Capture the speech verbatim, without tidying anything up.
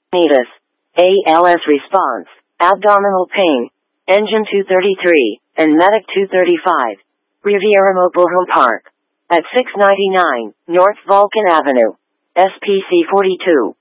Netus. A L S response, abdominal pain, Engine two thirty-three, and Medic two thirty-five. Riviera Mobile Home Park. At six ninety-nine, North Vulcan Avenue. S P C forty-two.